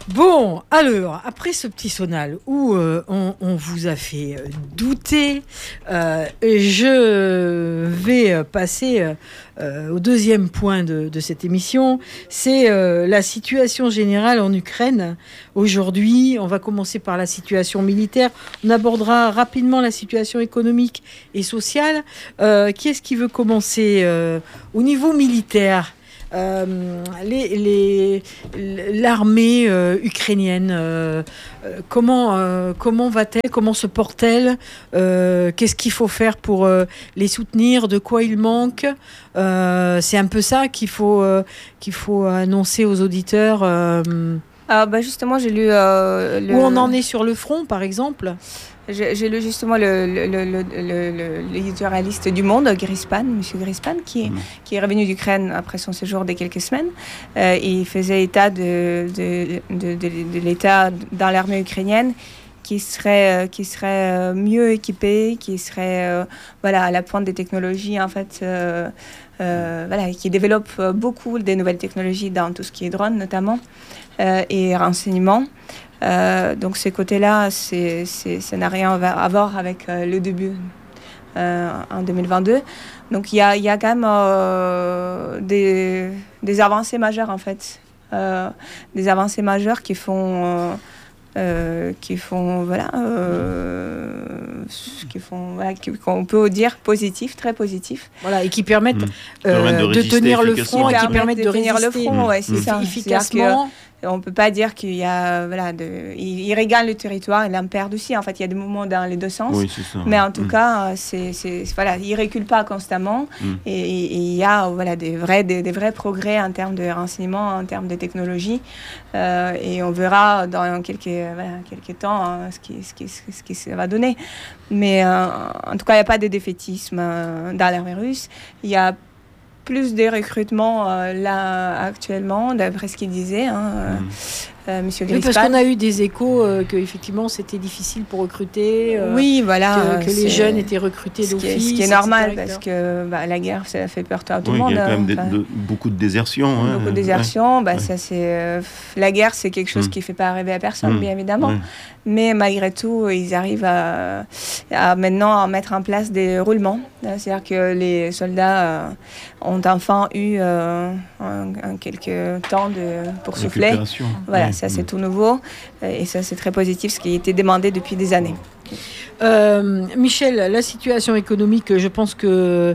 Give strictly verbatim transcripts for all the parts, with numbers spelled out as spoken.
Bon, alors, après ce petit sonal où euh, on, on vous a fait douter, euh, je vais passer euh, au deuxième point de, de cette émission. C'est euh, la situation générale en Ukraine. Aujourd'hui, on va commencer par la situation militaire. On abordera rapidement la situation économique et sociale. Euh, qui est-ce qui veut commencer euh, au niveau militaire? Euh, les, les, l'armée euh, ukrainienne, euh, euh, comment, euh, comment va-t-elle, comment se porte-t-elle, euh, qu'est-ce qu'il faut faire pour euh, les soutenir, de quoi il manque, euh, c'est un peu ça qu'il faut, euh, qu'il faut annoncer aux auditeurs. Euh, ah, bah justement, j'ai lu... Euh, le... Où on en est sur le front, par exemple. J'ai, j'ai lu justement le, le, le, le, le, l'éditorialiste du Monde, Grispan, Monsieur Grispan, qui, mmh. qui est revenu d'Ukraine après son séjour de quelques semaines. Euh, il faisait état de, de, de, de, de l'état dans l'armée ukrainienne qui serait, qui serait mieux équipée, qui serait euh, voilà, à la pointe des technologies, en fait, euh, euh, voilà, qui développe beaucoup des nouvelles technologies dans tout ce qui est drone, notamment, euh, et renseignement. Euh, donc ces côtés-là, c'est, c'est, ça n'a rien à voir avec euh, le début euh, en deux mille vingt-deux. Donc il y a, y a quand même euh, des, des avancées majeures en fait, euh, des avancées majeures qui font, euh, euh, qui font voilà, euh, qui font voilà, qu'on peut dire positif, très positif. Voilà, et qui permettent, mmh. euh, de, de tenir le front et qui permettent de, de tenir résister. le front, mmh. ouais, c'est mmh. ça, efficacement. On ne peut pas dire qu'il y a, voilà, de, il, il regagne le territoire, il en perd aussi. En fait, il y a des mouvements dans les deux sens. Oui, c'est ça. Mais en tout mmh. cas, c'est, c'est, voilà, il ne recule pas constamment. Mmh. Et, et, et il y a voilà, des, vrais, des, des vrais progrès en termes de renseignement, en termes de technologie. Euh, et on verra dans quelques, voilà, quelques temps hein, ce, qui, ce, qui, ce qui ça va donner. Mais euh, en tout cas, il n'y a pas de défaitisme euh, dans l'armée russe. Il y a plus de recrutements euh, là actuellement, d'après ce qu'il disait, hein, mmh. euh, Monsieur Grispan. Oui, parce qu'on a eu des échos euh, que effectivement c'était difficile pour recruter. Euh, oui, voilà. Que, que les jeunes étaient recrutés ce d'office. Qui est, ce qui est normal parce que bah, la guerre, ça fait peur à tout oui, le monde. Il y a quand même enfin, de, de, beaucoup de désertions. Hein, beaucoup de désertions. Ouais. Bah, ouais. Ça, c'est, euh, la guerre, c'est quelque chose mmh. qui ne fait pas rêver à personne, mmh. bien évidemment. Ouais. Mais malgré tout, ils arrivent à, à maintenant à mettre en place des roulements. C'est-à-dire que les soldats euh, ont enfin eu euh, un, un quelques temps de, pour souffler. Voilà, ouais. ça c'est mmh. tout nouveau. Et ça c'est très positif, ce qui a été demandé depuis des années. Euh, Michel, la situation économique, je pense que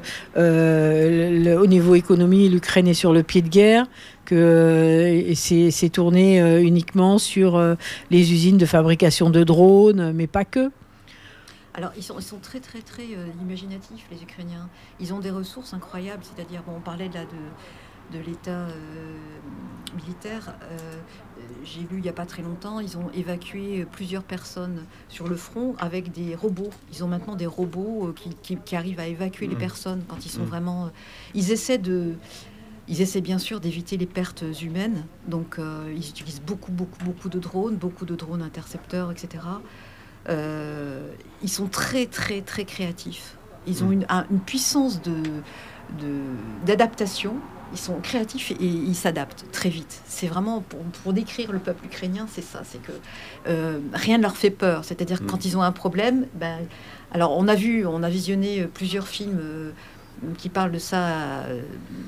euh, le, au niveau économie, l'Ukraine est sur le pied de guerre, que euh, c'est, c'est tourné euh, uniquement sur euh, les usines de fabrication de drones, mais pas que. Alors, ils sont, ils sont très, très, très euh, imaginatifs, les Ukrainiens. Ils ont des ressources incroyables, c'est-à-dire, bon, on parlait là de, de l'état euh, militaire. Euh, j'ai lu il n'y a pas très longtemps, ils ont évacué plusieurs personnes sur le front avec des robots. Ils ont maintenant des robots euh, qui, qui, qui arrivent à évacuer mmh. les personnes quand ils sont mmh. vraiment... Euh, ils essaient de... Ils essaient bien sûr d'éviter les pertes humaines. Donc, euh, ils utilisent beaucoup, beaucoup, beaucoup de drones, beaucoup de drones intercepteurs, et cetera. Euh, ils sont très très très créatifs. Ils ont une, une puissance de, de, d'adaptation. Ils sont créatifs et ils s'adaptent très vite. C'est vraiment pour, pour décrire le peuple ukrainien, c'est ça, c'est que euh, rien ne leur fait peur. C'est-à-dire que quand ils ont un problème, ben, alors on a vu, on a visionné plusieurs films euh, qui parlent de ça. Euh,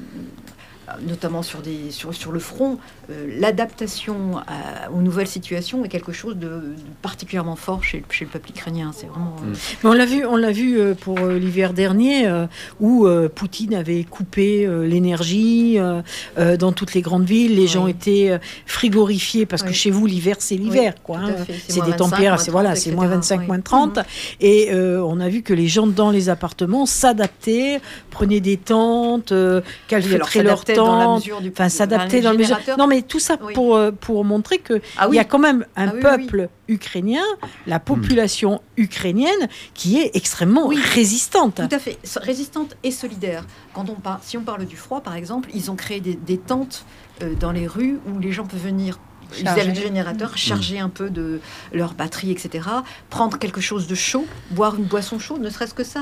notamment sur, des, sur, sur le front, euh, l'adaptation à, aux nouvelles situations est quelque chose de, de particulièrement fort chez, chez le peuple ukrainien. C'est vraiment... Euh... Mais on l'a vu, on l'a vu pour euh, l'hiver dernier, euh, où euh, Poutine avait coupé euh, l'énergie euh, euh, dans toutes les grandes villes. Les oui. gens étaient euh, frigorifiés, parce oui. que chez vous, l'hiver, c'est l'hiver. Oui, quoi, hein. C'est, c'est des températures, c'est, voilà, c'est moins vingt-cinq, oui. moins trente. Mm-hmm. Et euh, on a vu que les gens dans les appartements s'adaptaient, prenaient des tentes, euh, calfeutraient leur tente. Dans la mesure du enfin, s'adapter dans la mesure. Non, mais tout ça oui. pour, pour montrer qu'il ah oui. y a quand même un ah oui, peuple oui, oui. ukrainien, la population mmh. ukrainienne, qui est extrêmement oui. résistante. Tout à fait, résistante et solidaire. Quand on par... Si on parle du froid, par exemple, ils ont créé des, des tentes euh, dans les rues où les gens peuvent venir. Ils avaient le générateur, charger un peu de leur batterie, et cetera. Prendre quelque chose de chaud, boire une boisson chaude, ne serait-ce que ça.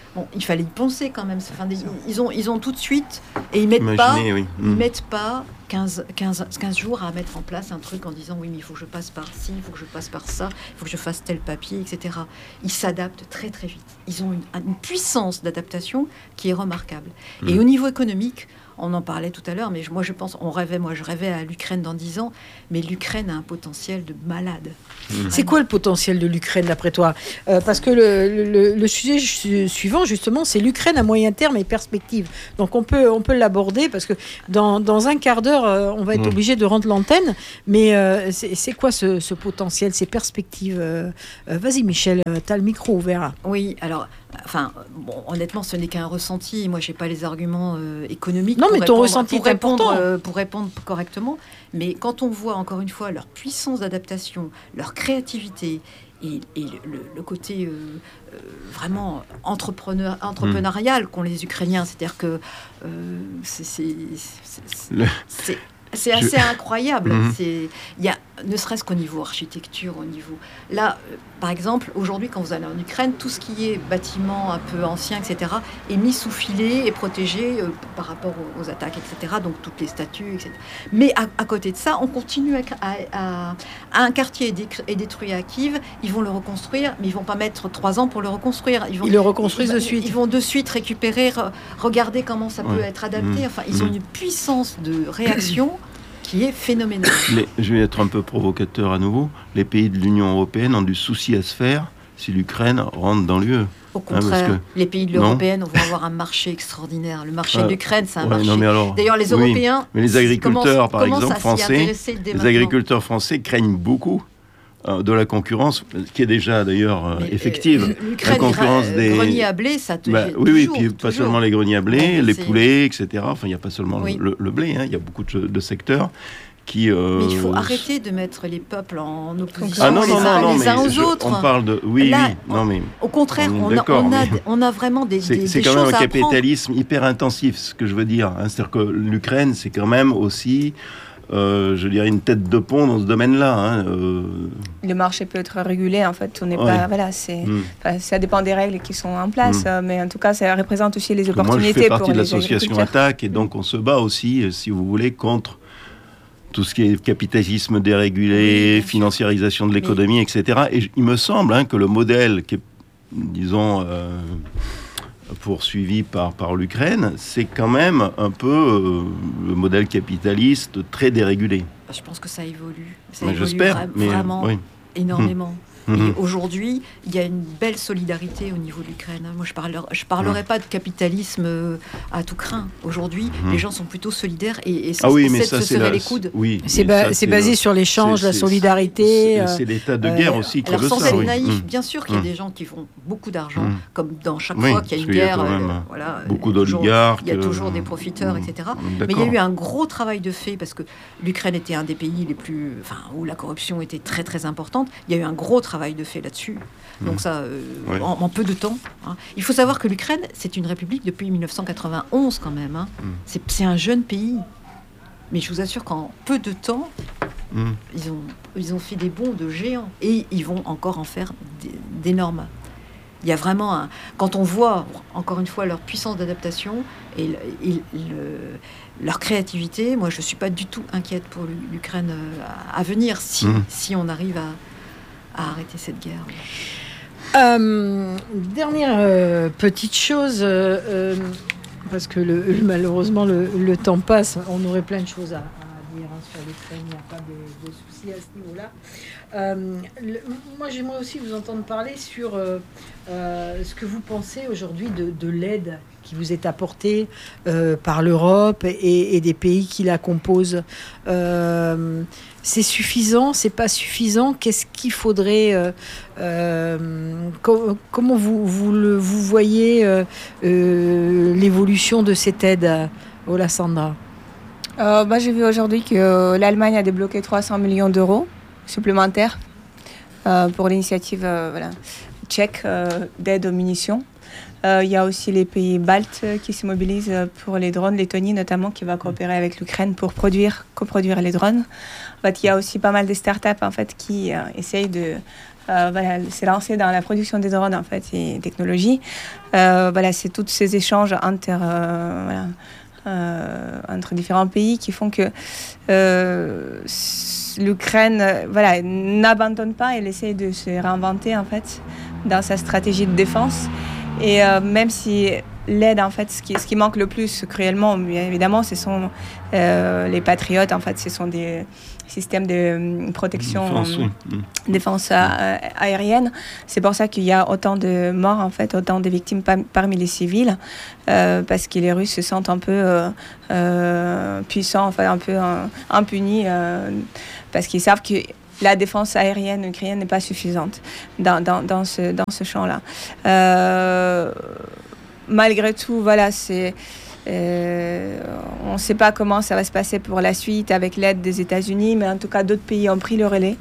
Bon, il fallait y penser quand même. Enfin, des, ils, ont, ils ont tout de suite, et ils mettent Imaginez, pas, oui. ils Mm. mettent pas quinze, quinze, quinze jours à mettre en place un truc en disant oui, mais il faut que je passe par ci, il faut que je passe par ça, il faut que je fasse tel papier, et cetera. Ils s'adaptent très très vite. Ils ont une, une puissance d'adaptation qui est remarquable. Mm. Et au niveau économique, on en parlait tout à l'heure, mais moi je pense, on rêvait, moi je rêvais à l'Ukraine dans dix ans, mais l'Ukraine a un potentiel de malade. Mmh. C'est quoi le potentiel de l'Ukraine d'après toi ? euh, Parce que le, le, le sujet suivant justement, c'est l'Ukraine à moyen terme et perspective. Donc on peut, on peut l'aborder parce que dans, dans un quart d'heure, euh, on va être mmh. obligé de rendre l'antenne. Mais euh, c'est, c'est quoi ce, ce potentiel, ces perspectives euh, euh, Vas-y Michel, euh, tu as le micro ouvert. Oui, alors, enfin, bon, honnêtement, ce n'est qu'un ressenti. Moi, je n'ai pas les arguments euh, économiques. Non, mais ton répondre, ressenti pour est répondre, important. euh, pour répondre correctement. Mais quand on voit, encore une fois, leur puissance d'adaptation, leur créativité et, et le, le côté euh, euh, vraiment entrepreneur, entrepreneurial mmh. qu'ont les Ukrainiens, c'est-à-dire que euh, c'est, c'est, c'est, c'est, le... c'est, c'est assez Je... incroyable. Mmh. C'est, il y a, ne serait-ce qu'au niveau architecture, au niveau... Là, euh, par exemple, aujourd'hui, quand vous allez en Ukraine, tout ce qui est bâtiment un peu ancien, et cetera, est mis sous filet et protégé euh, par rapport aux, aux attaques, et cetera. Donc, toutes les statues, et cetera. Mais à, à côté de ça, on continue à... à, à, à un quartier est détruit à Kiev, ils vont le reconstruire, mais ils ne vont pas mettre trois ans pour le reconstruire. Ils, vont, ils le reconstruisent ils, de suite. Ils vont de suite récupérer, regarder comment ça ouais. peut être adapté. Enfin, ils mmh. ont une puissance de réaction qui est phénoménal. Les, je vais être un peu provocateur à nouveau. Les pays de l'Union européenne ont du souci à se faire si l'Ukraine rentre dans l'U E. Au contraire, hein, que... les pays de l'Union européenne vont avoir un marché extraordinaire. Le marché euh, de l'Ukraine, c'est un ouais, marché. Alors, D'ailleurs, les Européens... Oui, mais les agriculteurs, par exemple, français, les agriculteurs français craignent beaucoup euh, de la concurrence, qui est déjà d'ailleurs euh, effective. Euh, L'Ukraine, la concurrence gra- des greniers à blé, ça te bah, gêne oui, toujours, oui, puis pas toujours. seulement les greniers à blé, Donc, les c'est... poulets, et cetera. Enfin, il n'y a pas seulement oui. le, le blé, hein, il y a beaucoup de, de secteurs. Qui, euh... Mais il faut arrêter de mettre les peuples en opposition ah non, les, non, uns, non, les uns aux je, autres. On parle de... Oui, Là, oui. Non, mais au contraire, on, on, a, on, a, on a vraiment des, c'est, des, c'est des quand choses même un à capitalisme apprendre. hyper intensif, ce que je veux dire. Hein. C'est-à-dire que l'Ukraine, c'est quand même aussi... Euh, je dirais une tête de pont dans ce domaine-là. Hein, euh... Le marché peut être régulé, en fait. On n'est ouais. pas, voilà, c'est, mm. enfin, ça dépend des règles qui sont en place, mm. mais en tout cas, ça représente aussi les opportunités. Moi, je fais partie pour de les l'association Attaque, et donc on se bat aussi, si vous voulez, contre tout ce qui est capitalisme dérégulé, oui, financiarisation de l'économie, mais... et cetera. Et il me semble hein, que le modèle qui est, disons... Euh, poursuivi par, par l'Ukraine, c'est quand même un peu euh, le modèle capitaliste très dérégulé. Je pense que ça évolue. Ça mais évolue j'espère, vra- mais, vraiment oui. énormément. Mmh. Et aujourd'hui, il y a une belle solidarité au niveau de l'Ukraine. Moi, je ne je parlerai mmh. pas de capitalisme à tout crin. Aujourd'hui, mmh. les gens sont plutôt solidaires et, et ça, ah oui, c'est mais de ça, se c'est serrer la... les coudes. Oui, c'est, ba- ça, c'est basé le... sur l'échange, c'est, la solidarité. C'est, c'est, c'est l'état de guerre euh, aussi qui alors, le sans ça. être oui. naïf, mmh. bien sûr qu'il y a mmh. des gens qui font beaucoup d'argent, mmh. comme dans chaque oui, fois qu'il y a une guerre. Il y a, euh, voilà, beaucoup d'oligarques. Il y a toujours des profiteurs, mmh. et cetera. D'accord. Mais il y a eu un gros travail de fait parce que l'Ukraine était un des pays les plus, enfin, où la corruption était très très importante. Il y a eu un gros travail de fait là-dessus. Donc ça, euh, ouais. en, en peu de temps. Hein. Il faut savoir que l'Ukraine, c'est une république depuis dix-neuf cent quatre-vingt-onze quand même. Hein. Mm. C'est, c'est un jeune pays. Mais je vous assure qu'en peu de temps, mm. ils, ont, ils ont fait des bonds de géants. Et ils vont encore en faire d- d'énormes. Il y a vraiment un... Quand on voit, encore une fois, leur puissance d'adaptation et, le, et le, leur créativité, moi, je ne suis pas du tout inquiète pour l'Ukraine à, à venir si, mm. si on arrive à, à arrêter cette guerre. Euh, dernière euh, petite chose, euh, euh, parce que le, malheureusement le, le temps passe, on aurait plein de choses à, à dire hein, sur l'Ukraine, il n'y a pas de, de souci à ce niveau-là. Euh, le, moi j'aimerais aussi vous entendre parler sur euh, euh, ce que vous pensez aujourd'hui de, de l'aide qui vous est apportée euh, par l'Europe et, et des pays qui la composent. Euh, c'est suffisant, c'est pas suffisant. Qu'est-ce qu'il faudrait euh, euh, com- Comment vous, vous, le, vous voyez euh, euh, l'évolution de cette aide, Ola Sandra? euh, bah, J'ai vu aujourd'hui que l'Allemagne a débloqué trois cents millions d'euros supplémentaires euh, pour l'initiative euh, voilà, tchèque euh, d'aide aux munitions. Euh, il y a aussi les pays baltes qui se mobilisent pour les drones, Lettonie notamment, qui va coopérer avec l'Ukraine pour produire, coproduire les drones. En fait, il y a aussi pas mal de startups en fait, qui euh, essayent de euh, voilà, se lancer dans la production des drones en fait, et technologies. Euh, voilà, c'est tous ces échanges entre, euh, voilà, euh, entre différents pays qui font que euh, l'Ukraine voilà, n'abandonne pas, elle essaye de se réinventer en fait, dans sa stratégie de défense. Et euh, même si l'aide, en fait, ce qui, ce qui manque le plus cruellement, bien évidemment, ce sont euh, les patriotes. En fait, ce sont des systèmes de protection, défense, euh, oui. défense euh, aérienne. C'est pour ça qu'il y a autant de morts, en fait, autant de victimes pa- parmi les civils, euh, parce que les Russes se sentent un peu euh, euh, puissants, enfin, un peu euh, impunis, euh, parce qu'ils savent que la défense aérienne ukrainienne n'est pas suffisante dans, dans, dans, ce, dans ce champ-là. Euh, malgré tout, voilà, c'est, euh, on ne sait pas comment ça va se passer pour la suite avec l'aide des États-Unis, mais en tout cas, d'autres pays ont pris le relais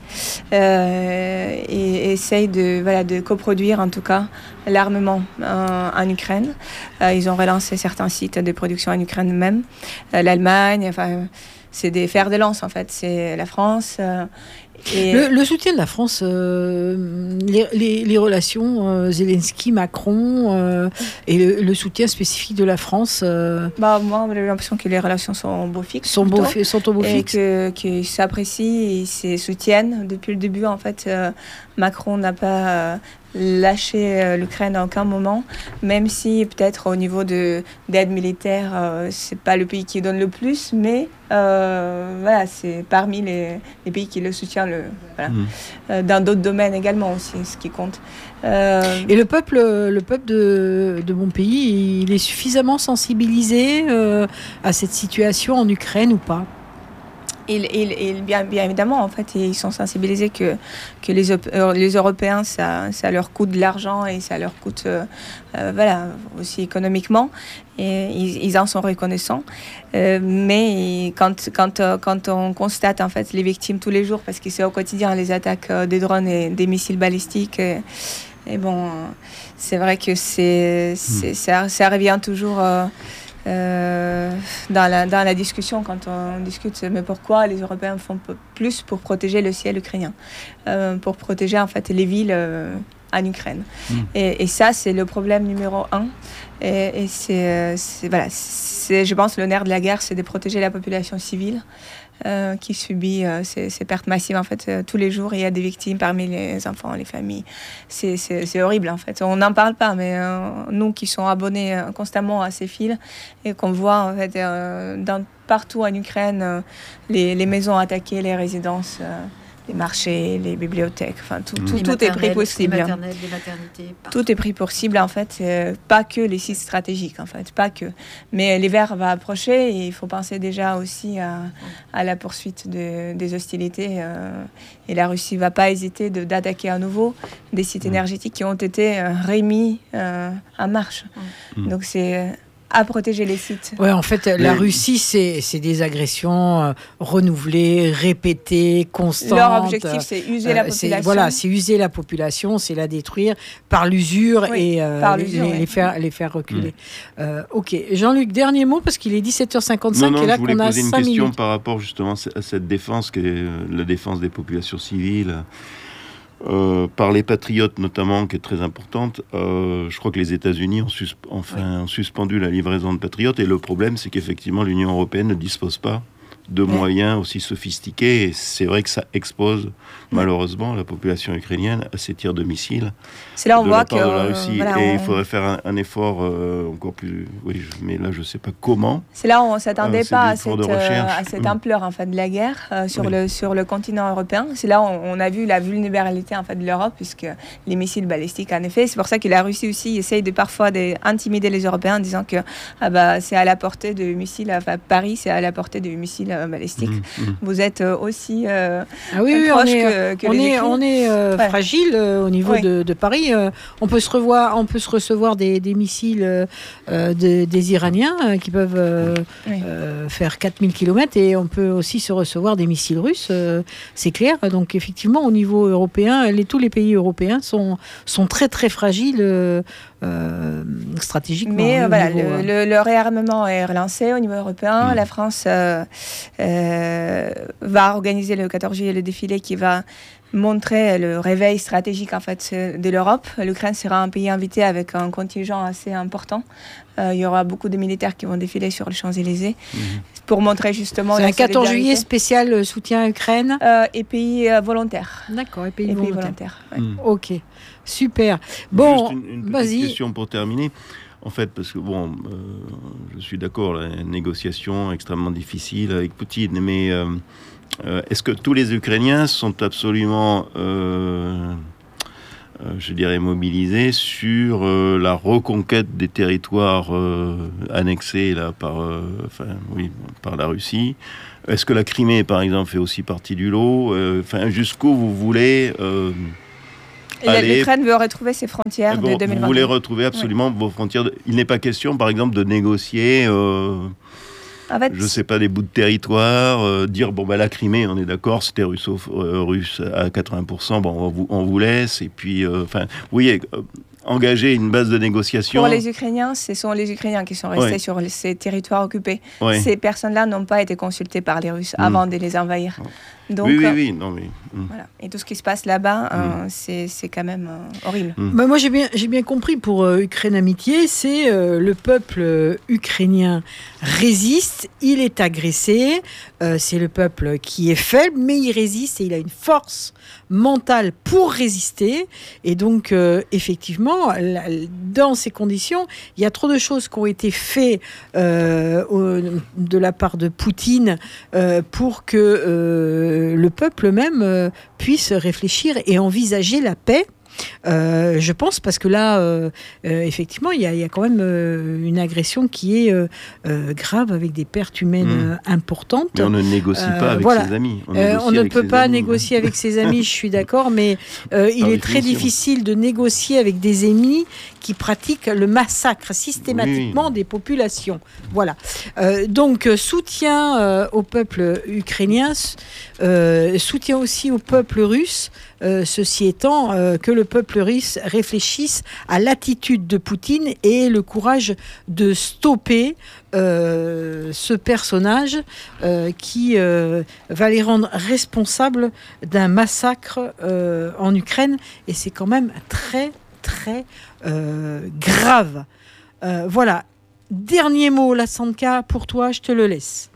euh, et, et essayent de, voilà, de coproduire, en tout cas, l'armement en, en Ukraine. Euh, ils ont relancé certains sites de production en Ukraine même. Euh, L'Allemagne, enfin, c'est des fers de lance, en fait. C'est la France... Euh, Et le, le soutien de la France, euh, les, les, les relations euh, Zelensky-Macron euh, et le, le soutien spécifique de la France. Euh, bah, moi, j'ai l'impression que les relations sont au beau fixe. Sont, beau, sont au beau et fixe. Et qu'ils s'apprécient, ils se soutiennent. Depuis le début, en fait, euh, Macron n'a pas euh, lâché euh, l'Ukraine à aucun moment, même si peut-être au niveau de, d'aide militaire, euh, c'est pas le pays qui donne le plus, mais euh, voilà, c'est parmi les, les pays qui le soutiennent. Le, voilà. mmh. euh, dans d'autres domaines également aussi, ce qui compte. Euh... Et le peuple, le peuple de, de mon pays, il est suffisamment sensibilisé euh, à cette situation en Ukraine ou pas ? Il, il, il, bien, bien évidemment, en fait, ils sont sensibilisés que, que les, les Européens, ça, ça leur coûte de l'argent et ça leur coûte, euh, euh, voilà, aussi économiquement. Et ils, ils en sont reconnaissants. Euh, mais quand, quand, quand on constate, en fait, les victimes tous les jours, parce que c'est au quotidien les attaques des drones et des missiles balistiques, et, et bon, c'est vrai que c'est, c'est, ça, ça revient toujours... Euh, Euh, dans, la, dans la discussion, quand on discute, mais pourquoi les Européens font plus pour protéger le ciel ukrainien, euh, pour protéger en fait les villes euh, en Ukraine. Mmh. Et, et ça, c'est le problème numéro un. Et, et c'est, c'est, voilà, c'est, je pense, le nerf de la guerre, c'est de protéger la population civile. Euh, qui subit euh, ces, ces pertes massives en fait euh, tous les jours. Il y a des victimes parmi les enfants, les familles. C'est, c'est, c'est horrible en fait. On n'en parle pas, mais euh, nous qui sommes abonnés euh, constamment à ces fils et qu'on voit en fait euh, dans, partout en Ukraine euh, les, les maisons attaquées, les résidences. Euh, les marchés, les bibliothèques, enfin tout, tout, tout est pris pour cible. Les maternelles, les maternités. Tout est pris pour cible en fait, euh, pas que les sites stratégiques en fait, pas que. Mais l'hiver va approcher et il faut penser déjà aussi à, à la poursuite de, des hostilités. Euh, et la Russie va pas hésiter de, d'attaquer à nouveau des sites énergétiques qui ont été euh, remis euh, en marche. Mmh. Donc c'est euh, à protéger les sites. Ouais, en fait, la Russie, c'est, c'est des agressions euh, renouvelées, répétées, constantes. Leur objectif, c'est user euh, la population. C'est, voilà, c'est user la population, c'est la détruire par l'usure oui, et euh, par l'usure, les, oui. les, faire, les faire reculer. Mmh. Euh, ok, Jean-Luc, dernier mot, parce qu'il est dix-sept heures cinquante-cinq non, non, et là je voulais qu'on a poser une cinq question minutes. Par rapport justement à cette défense, qui est la défense des populations civiles. Euh, par les patriotes notamment, qui est très importante. Euh, je crois que les États-Unis ont, susp- enfin, oui. ont suspendu la livraison de patriotes, et le problème, c'est qu'effectivement, l'Union européenne ne dispose pas de oui. moyens aussi sophistiqués, et c'est vrai que ça expose oui. malheureusement la population ukrainienne à ces tirs de missiles. C'est là on de voit la part que de la Russie. Voilà, et on... il faudrait faire un, un effort euh, encore plus. Oui, je, mais là je sais pas comment. C'est là où on s'attendait euh, pas à cette, euh, à cette ampleur en fait de la guerre euh, sur oui. le sur le continent européen. C'est là où on a vu la vulnérabilité en fait de l'Europe, puisque les missiles balistiques en effet. C'est pour ça que la Russie aussi essaye de parfois d'intimider les Européens en disant que ah bah c'est à la portée de missiles. Enfin Paris c'est à la portée de missiles euh, balistique, Mmh, mmh. vous êtes euh, aussi euh, Ah oui, oui, on proche est, que, que on les est, Ukrainiens. on est euh, Ouais. fragile euh, au niveau Oui. de, de Paris. Euh, on peut se revoir, on peut se recevoir des, des missiles euh, euh, de- des Iraniens euh, qui peuvent euh, Oui. euh, faire quatre mille kilomètres et on peut aussi se recevoir des missiles russes. euh, c'est clair. Donc effectivement, au niveau européen, les, tous les pays européens sont, sont très très fragiles euh, euh, stratégiquement. Mais oui, euh, au voilà, niveau, le, euh, le- le réarmement est relancé au niveau européen. Mm. La France euh, euh, va organiser le quatorze juillet le défilé qui va montrer le réveil stratégique en fait de l'Europe. L'Ukraine sera un pays invité avec un contingent assez important. Euh, il y aura beaucoup de militaires qui vont défiler sur les Champs-Élysées Mhm. pour montrer justement c'est la un quatorze solidarité. juillet spécial euh, soutien à Ukraine. Euh, et pays euh, volontaires. D'accord, et pays Et pays volontaires. volontaires. ouais. Mm. Ok, super. Bon, Juste une, une petite vas-y. question pour terminer. En fait, parce que bon, euh, je suis d'accord, la négociation extrêmement difficile avec Poutine, mais euh, euh, est-ce que tous les Ukrainiens sont absolument, euh, euh, je dirais, mobilisés sur euh, la reconquête des territoires euh, annexés là par, euh, enfin, oui, par la Russie? Est-ce que la Crimée, par exemple, fait aussi partie du lot? Euh, Enfin, jusqu'où vous voulez euh, Et la- Allez. L'Ukraine veut retrouver ses frontières Bon, de deux mille vous vingt-deux. voulez retrouver absolument vos frontières. de- Il n'est pas question, par exemple, de négocier, euh, En fait, je sais pas, des bouts de territoire, euh, dire bon bah la Crimée, on est d'accord, c'était russo, euh, russe à quatre-vingts pour cent. Bon, on vous, on vous laisse. Et puis, euh, enfin, vous voyez, euh, engager une base de négociation. pour les Ukrainiens, ce sont les Ukrainiens qui sont restés Ouais. sur les- ces territoires occupés. Ouais. Ces personnes-là n'ont pas été consultées par les Russes Mm. avant de les envahir. Donc, oui, oui, euh, oui, non mais. mm, voilà. Et tout ce qui se passe là-bas, euh, c'est c'est quand même euh, horrible. mm. Bah, moi, j'ai bien, j'ai bien compris pour euh, Ukraine Amitié, c'est euh, le peuple euh, ukrainien résiste, il est agressé, euh, c'est le peuple qui est faible, mais il résiste et il a une force mentale pour résister. Et donc, euh, effectivement, la- dans ces conditions, il y a trop de choses qui ont été faites euh, au- de la part de Poutine euh, pour que euh, le peuple même euh, puisse réfléchir et envisager la paix. Euh, je pense parce que là, euh, euh, effectivement, il y, a- il y a quand même euh, une agression qui est euh, euh, grave avec des pertes humaines Mmh. euh, importantes. Mais on ne négocie Euh, pas avec voilà. ses amis. On, Euh, négocie on ne avec peut ses pas amis. négocier avec ses amis, je suis d'accord, mais euh, il Par est très définition. difficile de négocier avec des ennemis qui pratiquent le massacre systématiquement Oui. des populations. Voilà. Euh, donc, euh, soutien euh, au peuple ukrainien, euh, soutien aussi au peuple russe, euh, ceci étant euh, que le peuple russe réfléchisse à l'attitude de Poutine et le courage de stopper euh, ce personnage euh, qui euh, va les rendre responsables d'un massacre euh, en Ukraine. Et c'est quand même très, très euh, grave. Euh, voilà. Dernier mot, la Sandka, pour toi, je te le laisse.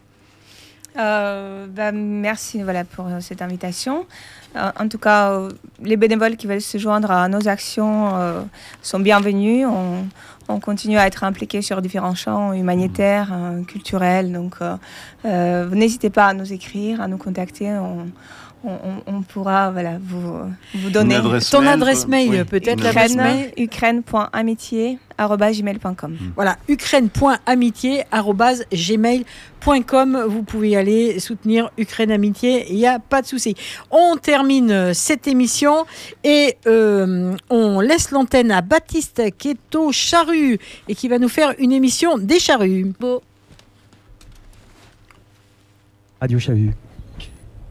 Euh, bah, merci voilà, pour euh, cette invitation. Euh, en tout cas, euh, les bénévoles qui veulent se joindre à nos actions euh, sont bienvenus. On, on continue à être impliqués sur différents champs humanitaires, euh, culturels. Donc, euh, euh, n'hésitez pas à nous écrire, à nous contacter. On, on, on pourra voilà, vous, vous donner. Une adresse Ton mail, adresse quoi. mail, Oui. peut-être Une l'adresse adresse mail. Ukraine, ukraine point amitié arobase gmail point com. Voilà, ukraine point amitié arobase gmail point com. Vous pouvez aller soutenir Ukraine Amitié, il n'y a pas de souci. On termine euh, cette émission et euh, on laisse l'antenne à Baptiste qui est au Charru et qui va nous faire une émission des Charrues. Radio Chahut.